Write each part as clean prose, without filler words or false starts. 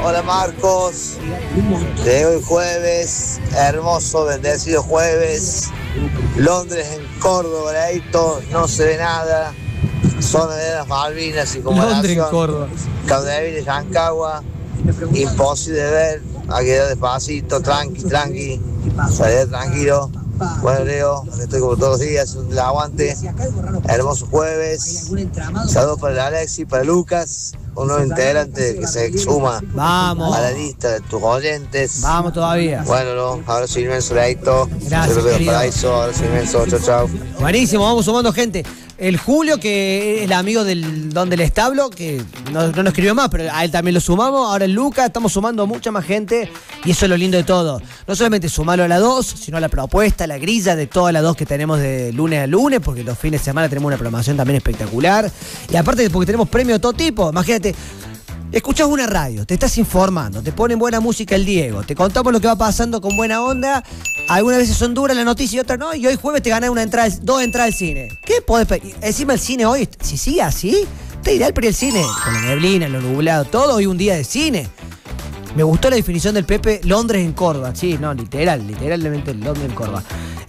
hola Marcos. De hoy jueves, hermoso, bendecido jueves. Londres en Córdoba, Leito, no se ve nada. Zona de las Malvinas y Londres en Córdoba. Caudeville, Rancagua. Imposible de ver. Hay que ir despacito, tranqui. Salir tranquilo. Bueno, Leo, estoy como todos los días, un aguante. Hermoso jueves. Saludos para el Alexi, para Lucas, un nuevo integrante que se suma Vamos a la lista de tus oyentes. Vamos todavía. Bueno, no, abrazo inmenso, Leito. Gracias, querido. Paraíso, abrazo inmenso, chao. Buenísimo, vamos sumando gente. El Julio, que es el amigo del Don del Establo, que no nos escribió más, pero a él también lo sumamos. Ahora el Lucas, estamos sumando mucha más gente y eso es lo lindo de todo. No solamente sumarlo a la 2, sino a la propuesta, la grilla de todas las 2 que tenemos de lunes a lunes, porque los fines de semana tenemos una programación también espectacular. Y aparte porque tenemos premios de todo tipo. Imagínate, escuchás una radio, te estás informando, te ponen buena música el Diego, te contamos lo que va pasando con buena onda. Algunas veces son duras las noticias y otras no. Y hoy jueves te ganás 2 entradas al cine. ¿Qué podés pedir? Encima el cine hoy, si sigue así, te irá el cine. Con la neblina, lo nublado, todo hoy un día de cine. Me gustó la definición del Pepe, Londres en Córdoba. Sí, no, literalmente Londres en Córdoba.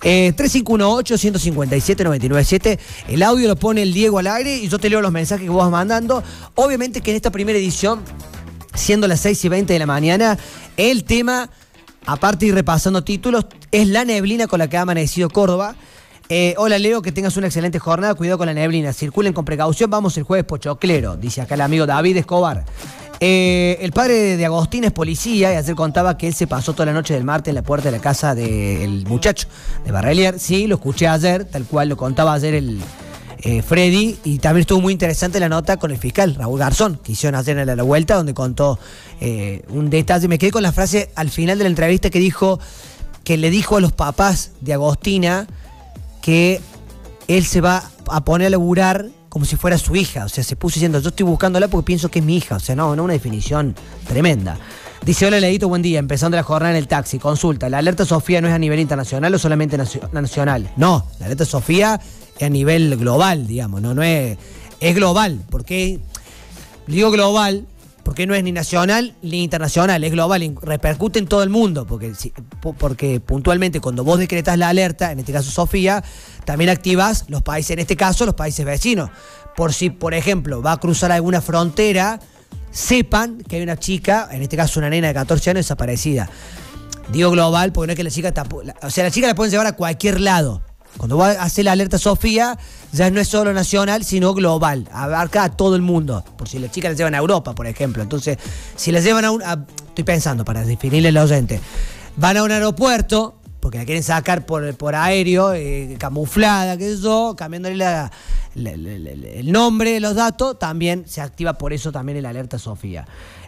3518-157-997. El audio lo pone el Diego al aire y yo te leo los mensajes que vos vas mandando. Obviamente que en esta primera edición, siendo las 6:20 de la mañana, el tema, aparte de ir repasando títulos, es la neblina con la que ha amanecido Córdoba. Hola Leo, que tengas una excelente jornada, cuidado con la neblina, circulen con precaución, vamos el jueves pochoclero, dice acá el amigo David Escobar. El padre de Agostín es policía y ayer contaba que él se pasó toda la noche del martes en la puerta de la casa del muchacho de Barrelier. Sí, lo escuché ayer, tal cual lo contaba ayer el Freddy, y también estuvo muy interesante la nota con el fiscal Raúl Garzón, que hicieron ayer en la vuelta, donde contó un detalle. Me quedé con la frase al final de la entrevista que dijo, que le dijo a los papás de Agostina que él se va a poner a laburar como si fuera su hija. O sea, se puso diciendo, yo estoy buscándola porque pienso que es mi hija. O sea, no, una definición tremenda. Dice, hola Leito, buen día, empezando la jornada en el taxi. Consulta, ¿la alerta Sofía no es a nivel internacional o solamente nacional? No, la alerta Sofía es a nivel global, digamos, no es global. ¿Por qué digo global? Porque no es ni nacional ni internacional, es global y repercute en todo el mundo, porque puntualmente cuando vos decretás la alerta, en este caso Sofía, también activás los países, en este caso los países vecinos. Por si, por ejemplo, va a cruzar alguna frontera, sepan que hay una chica, en este caso una nena de 14 años desaparecida. Digo global porque no es que la chica la chica la pueden llevar a cualquier lado. Cuando va a hacer la alerta Sofía, ya no es solo nacional, sino global. Abarca a todo el mundo. Por si las chicas la llevan a Europa, por ejemplo. Entonces, si la llevan estoy pensando, para definirle al oyente, van a un aeropuerto, porque la quieren sacar por aéreo, camuflada, qué sé yo, cambiándole el nombre, los datos, también se activa por eso también el alerta Sofía.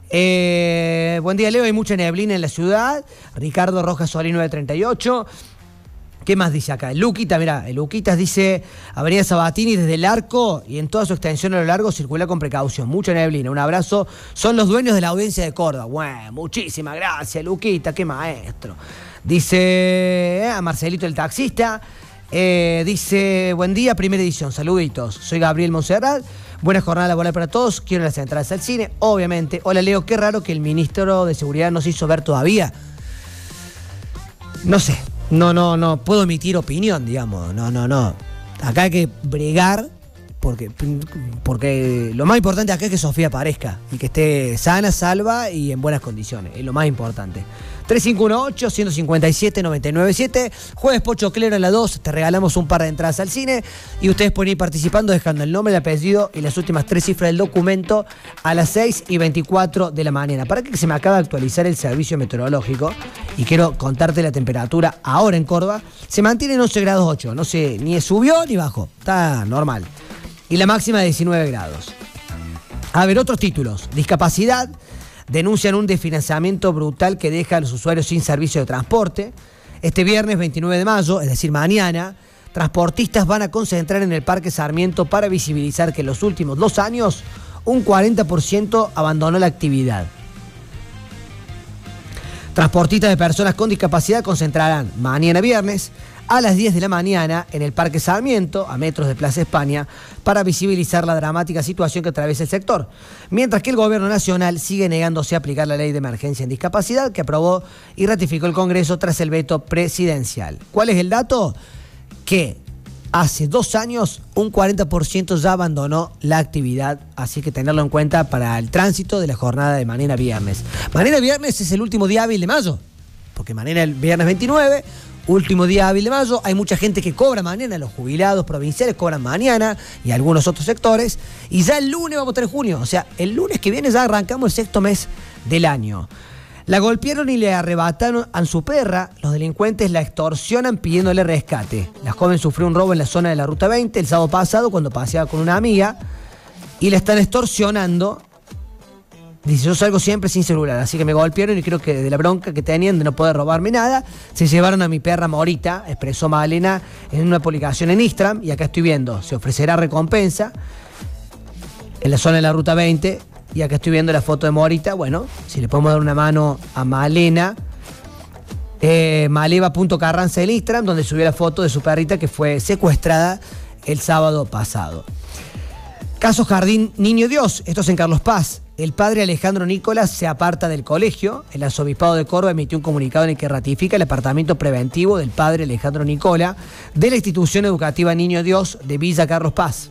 Buen día, Leo. Hay mucha neblina en la ciudad. Ricardo Rojas Solí 938. ¿Qué más dice acá? El Luquitas, mirá, el Luquitas dice, Avenida Sabatini desde el Arco y en toda su extensión a lo largo circula con precaución. Mucha neblina, un abrazo. Son los dueños de la audiencia de Córdoba. Bueno, muchísimas gracias, Luquitas, qué maestro. Dice a Marcelito el taxista, dice, buen día, primera edición, saluditos. Soy Gabriel Monserrat, buena jornada laboral para todos, quiero las entradas al cine, obviamente. Hola Leo, qué raro que el ministro de Seguridad no se hizo ver todavía. No sé. No puedo emitir opinión, digamos. No. Acá hay que bregar porque lo más importante acá es que Sofía aparezca y que esté sana, salva y en buenas condiciones. Es lo más importante. 3518-157-997. Jueves Pochoclero en la 2. Te regalamos un par de entradas al cine. Y ustedes pueden ir participando dejando el nombre, el apellido y las últimas 3 cifras del documento a las 6:24 de la mañana. Para que se me acaba de actualizar el servicio meteorológico y quiero contarte la temperatura ahora en Córdoba. Se mantiene en 11 grados 8. No sé, ni subió ni bajó. Está normal. Y la máxima de 19 grados. A ver, otros títulos. Discapacidad. Denuncian un desfinanciamiento brutal que deja a los usuarios sin servicio de transporte. Este viernes 29 de mayo, es decir, mañana, transportistas van a concentrar en el Parque Sarmiento para visibilizar que en los últimos 2 años un 40% abandonó la actividad. Transportistas de personas con discapacidad concentrarán mañana viernes a las 10 de la mañana en el Parque Sarmiento, a metros de Plaza España, para visibilizar la dramática situación que atraviesa el sector. Mientras que el gobierno nacional sigue negándose a aplicar la ley de emergencia en discapacidad que aprobó y ratificó el Congreso tras el veto presidencial. ¿Cuál es el dato? Que hace 2 años un 40% ya abandonó la actividad, así que tenerlo en cuenta para el tránsito de la jornada de mañana viernes. Mañana viernes es el último día hábil de mayo, porque mañana el viernes 29, último día hábil de mayo, hay mucha gente que cobra mañana, los jubilados provinciales cobran mañana y algunos otros sectores, y ya el lunes vamos a tener junio, o sea, el lunes que viene ya arrancamos el 6º mes del año. La golpearon y le arrebataron a su perra. Los delincuentes la extorsionan pidiéndole rescate. La joven sufrió un robo en la zona de la Ruta 20 el sábado pasado cuando paseaba con una amiga y la están extorsionando. Dice, yo salgo siempre sin celular, así que me golpearon y creo que de la bronca que tenían de no poder robarme nada, se llevaron a mi perra Morita, expresó Magdalena en una publicación en Instagram, y acá estoy viendo, se ofrecerá recompensa en la zona de la Ruta 20. Y acá estoy viendo la foto de Morita. Bueno, si le podemos dar una mano a Malena, maleva.carranza en Instagram, donde subió la foto de su perrita que fue secuestrada el sábado pasado. Caso Jardín Niño Dios, esto es en Carlos Paz. El padre Alejandro Nicolás se aparta del colegio. El arzobispado de Córdoba emitió un comunicado en el que ratifica el apartamiento preventivo del padre Alejandro Nicolás de la institución educativa Niño Dios de Villa Carlos Paz.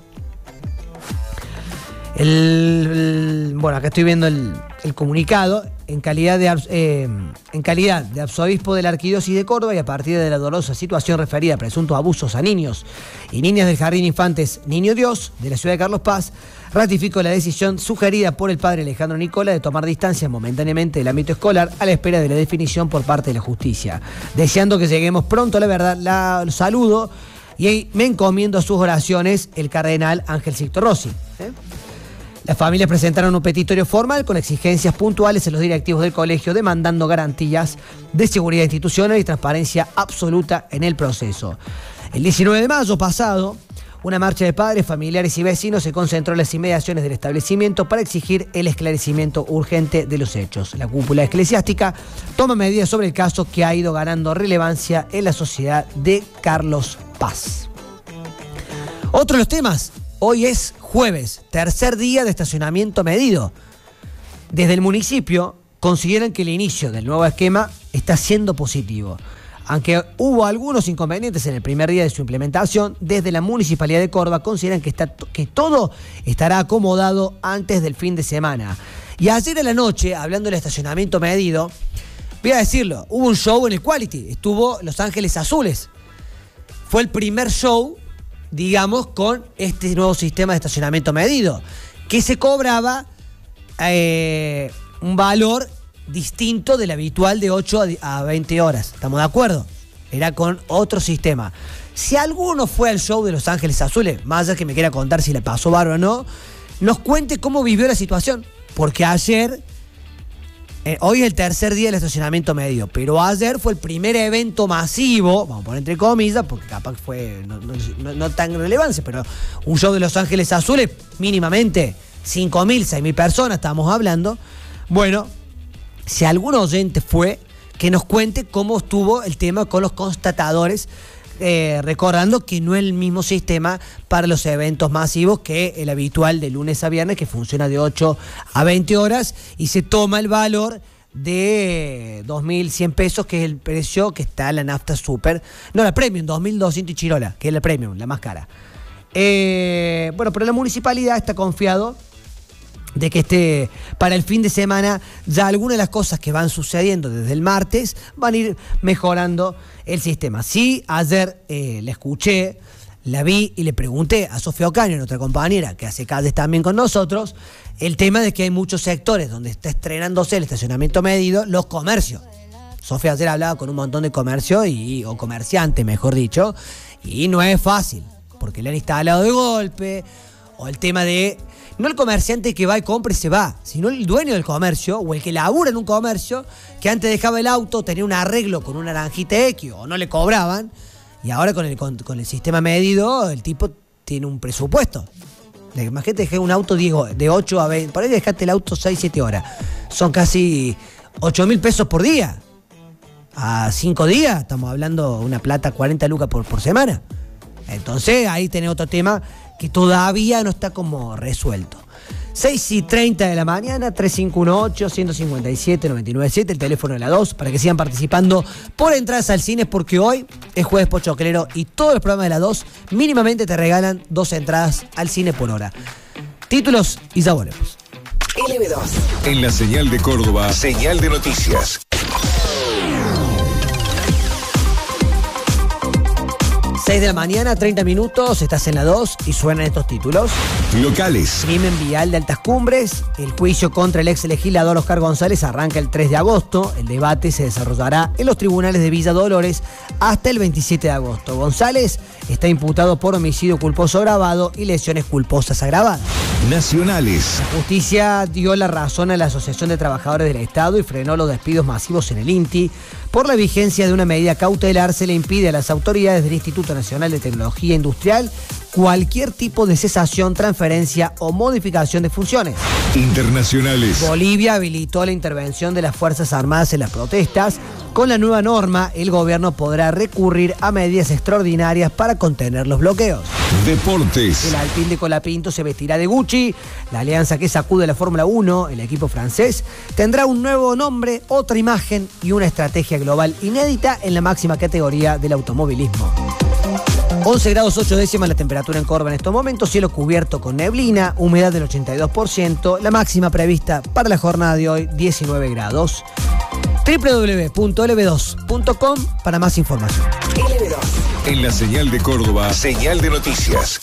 Bueno, acá estoy viendo el comunicado en calidad de arzobispo de la Arquidiócesis de Córdoba, y a partir de la dolorosa situación referida a presuntos abusos a niños y niñas del Jardín Infantes Niño Dios de la ciudad de Carlos Paz, ratifico la decisión sugerida por el padre Alejandro Nicola de tomar distancia momentáneamente del ámbito escolar a la espera de la definición por parte de la justicia. Deseando que lleguemos pronto a la verdad, la saludo y me encomiendo a sus oraciones el cardenal Ángel Sixto Rossi. Las familias presentaron un petitorio formal con exigencias puntuales en los directivos del colegio, demandando garantías de seguridad institucional y transparencia absoluta en el proceso. El 19 de mayo pasado, una marcha de padres, familiares y vecinos se concentró en las inmediaciones del establecimiento para exigir el esclarecimiento urgente de los hechos. La cúpula eclesiástica toma medidas sobre el caso, que ha ido ganando relevancia en la sociedad de Carlos Paz. Otro de los temas. Hoy es jueves, tercer día de estacionamiento medido. Desde el municipio consideran que el inicio del nuevo esquema está siendo positivo. Aunque hubo algunos inconvenientes en el primer día de su implementación, desde la Municipalidad de Córdoba consideran que todo estará acomodado antes del fin de semana. Y ayer en la noche, hablando del estacionamiento medido, voy a decirlo, hubo un show en el Quality, estuvo Los Ángeles Azules. Fue el primer show, digamos, con este nuevo sistema de estacionamiento medido, que se cobraba un valor distinto del habitual de 8 a 20 horas. ¿Estamos de acuerdo? Era con otro sistema. Si alguno fue al show de Los Ángeles Azules, más allá que me quiera contar si le pasó bárbaro o no, nos cuente cómo vivió la situación. Porque ayer, hoy es el tercer día del estacionamiento medido, pero ayer fue el primer evento masivo, vamos a poner entre comillas, porque capaz que fue no tan relevancia, pero un show de Los Ángeles Azules, mínimamente 5.000, 6.000 personas, estamos hablando. Bueno, si algún oyente fue, que nos cuente cómo estuvo el tema con los constatadores, recordando que no es el mismo sistema para los eventos masivos que el habitual de lunes a viernes, que funciona de 8 a 20 horas y se toma el valor de 2.100 pesos, que es el precio que está en la nafta super, no, la premium, 2.200 y chirola, que es la premium, la más cara. Bueno, pero la municipalidad está confiado de que para el fin de semana ya algunas de las cosas que van sucediendo desde el martes van a ir mejorando el sistema. Sí, ayer la escuché, la vi y le pregunté a Sofía Ocaño, nuestra compañera que hace calles también con nosotros, el tema de que hay muchos sectores donde está estrenándose el estacionamiento medido, los comercios. Sofía ayer hablaba con un montón de comercios o comerciantes, mejor dicho, y no es fácil, porque le han instalado de golpe, o el tema de no el comerciante que va y compra y se va, sino el dueño del comercio o el que labura en un comercio, que antes dejaba el auto, tenía un arreglo con una naranjita X o no le cobraban, y ahora con el sistema medido el tipo tiene un presupuesto. Imagínate, dejé un auto, digo, de 8 a 20, por ahí dejaste el auto 6-7 horas, son casi 8.000 pesos por día. a 5 días, estamos hablando de una plata 40 lucas por semana. Entonces ahí tenés otro tema que todavía no está como resuelto. 6:30 de la mañana, 3518-157-997, el teléfono de la 2, para que sigan participando por entradas al cine, porque hoy es jueves pochoclero y todos los programas de la 2 mínimamente te regalan 2 entradas al cine por hora. Títulos y ya volvemos. LB2. En la señal de Córdoba, señal de noticias. 6 de la mañana, 30 minutos, estás en la 2 y suenan estos títulos. Locales. Crimen vial de Altas Cumbres. El juicio contra el ex legislador Oscar González arranca el 3 de agosto. El debate se desarrollará en los tribunales de Villa Dolores hasta el 27 de agosto. González está imputado por homicidio culposo agravado y lesiones culposas agravadas. Nacionales. La justicia dio la razón a la Asociación de Trabajadores del Estado y frenó los despidos masivos en el INTI. Por la vigencia de una medida cautelar se le impide a las autoridades del Instituto Nacional de Tecnología Industrial cualquier tipo de cesación, transferencia o modificación de funciones. Internacionales. Bolivia habilitó la intervención de las Fuerzas Armadas en las protestas. Con la nueva norma, el gobierno podrá recurrir a medidas extraordinarias para contener los bloqueos. Deportes. El Alpine de Colapinto se vestirá de Gucci. La alianza que sacude la Fórmula 1, el equipo francés, tendrá un nuevo nombre, otra imagen y una estrategia global inédita en la máxima categoría del automovilismo. 11 grados 8 décimas la temperatura en Córdoba en estos momentos, cielo cubierto con neblina, humedad del 82%, la máxima prevista para la jornada de hoy, 19 grados. www.lb2.com para más información. LB2. En la señal de Córdoba, señal de noticias.